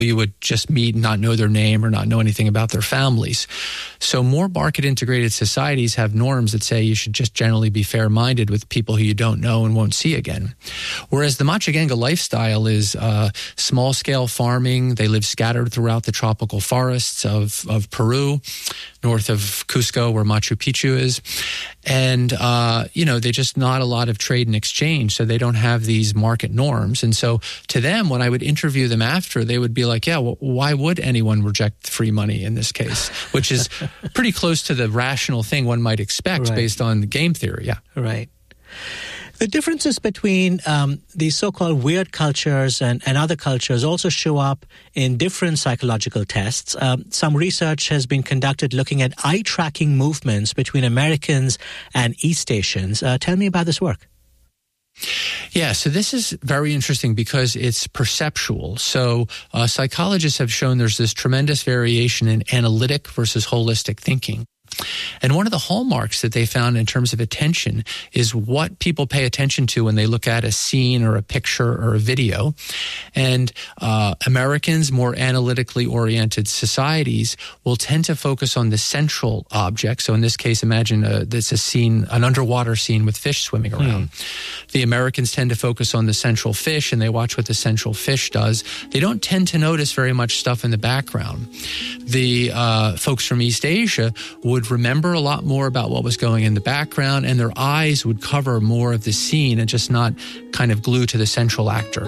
you would just meet and not know their name or not know anything about their families. So more market-integrated societies have norms that say you should just generally be fair-minded with people who you don't know and won't see again. Whereas the Machigenga lifestyle is small-scale farming. They live scattered throughout the tropical forests of Peru, north of Cusco, where Machu Picchu is. And, they just not a lot of trade and exchange, so they don't have these market norms. And so to them, when I would interview them after, they would be like, yeah, well, why would anyone reject free money in this case? Which is pretty close to the rational thing one might expect based on game theory. Yeah. Right. The differences between these so-called weird cultures and other cultures also show up in different psychological tests. Some research has been conducted looking at eye-tracking movements between Americans and East Asians. Tell me about this work. Yeah, so this is very interesting because it's perceptual. So psychologists have shown there's this tremendous variation in analytic versus holistic thinking. And one of the hallmarks that they found in terms of attention is what people pay attention to when they look at a scene or a picture or a video. And Americans, more analytically oriented societies, will tend to focus on the central object. So in this case, imagine this a scene, an underwater scene with fish swimming around. The Americans tend to focus on the central fish, and they watch what the central fish does. They don't tend to notice very much stuff in the background. The folks from East Asia would remember a lot more about what was going in the background, and their eyes would cover more of the scene and just not kind of glue to the central actor.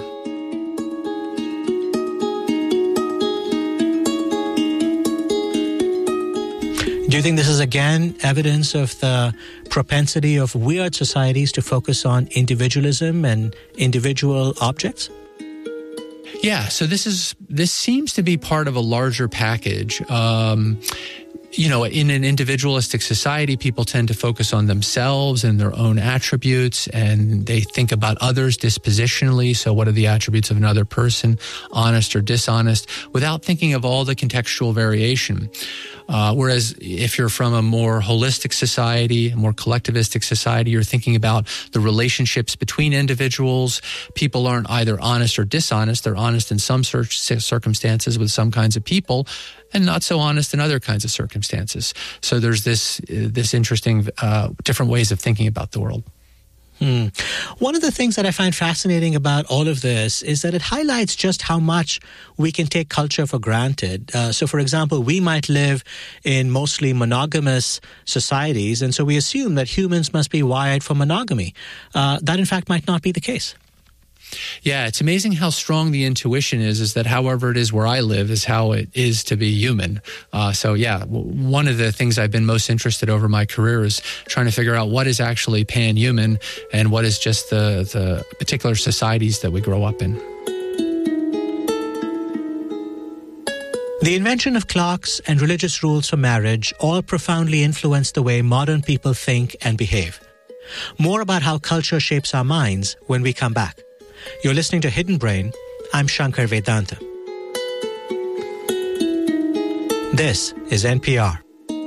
Do you think this is, again, evidence of the propensity of weird societies to focus on individualism and individual objects? Yeah, so this seems to be part of a larger package. In an individualistic society, people tend to focus on themselves and their own attributes, and they think about others dispositionally. So what are the attributes of another person, honest or dishonest, without thinking of all the contextual variation. Whereas if you're from a more holistic society, a more collectivistic society, you're thinking about the relationships between individuals. People aren't either honest or dishonest. They're honest in some circumstances with some kinds of people, and not so honest in other kinds of circumstances. So there's this interesting different ways of thinking about the world. One of the things that I find fascinating about all of this is that it highlights just how much we can take culture for granted. So, for example, we might live in mostly monogamous societies, and so we assume that humans must be wired for monogamy. That, in fact, might not be the case. Yeah, it's amazing how strong the intuition is that however it is where I live is how it is to be human. One of the things I've been most interested over my career is trying to figure out what is actually pan-human and what is just the particular societies that we grow up in. The invention of clocks and religious rules for marriage all profoundly influence the way modern people think and behave. More about how culture shapes our minds when we come back. You're listening to Hidden Brain. I'm Shankar Vedanta. This is NPR.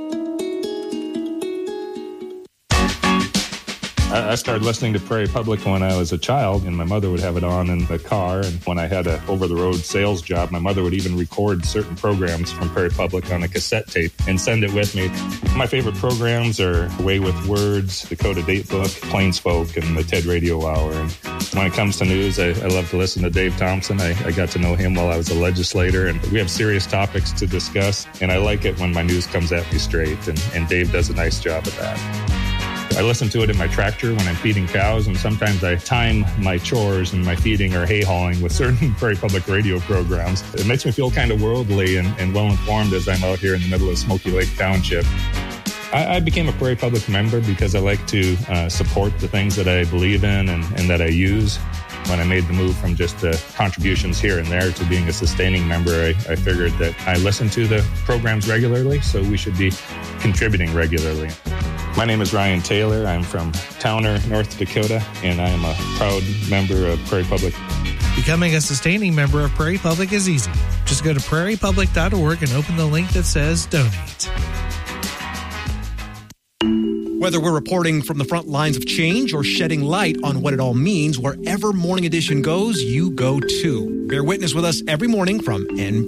I started listening to Prairie Public when I was a child, and my mother would have it on in the car. And when I had an over-the-road sales job, my mother would even record certain programs from Prairie Public on a cassette tape and send it with me. My favorite programs are Way with Words, Dakota Datebook, Plain Spoke, and the TED Radio Hour. And when it comes to news, I love to listen to Dave Thompson. I got to know him while I was a legislator, and we have serious topics to discuss. And I like it when my news comes at me straight, and Dave does a nice job of that. I listen to it in my tractor when I'm feeding cows, and sometimes I time my chores and my feeding or hay hauling with certain Prairie Public radio programs. It makes me feel kind of worldly and well-informed as I'm out here in the middle of Smoky Lake Township. I became a Prairie Public member because I like to support the things that I believe in and that I use. When I made the move from just contributions here and there to being a sustaining member, I figured that I listen to the programs regularly, so we should be contributing regularly. My name is Ryan Taylor. I'm from Towner, North Dakota, and I am a proud member of Prairie Public. Becoming a sustaining member of Prairie Public is easy. Just go to prairiepublic.org and open the link that says Donate. Whether we're reporting from the front lines of change or shedding light on what it all means, wherever Morning Edition goes, you go too. Bear witness with us every morning from NBC.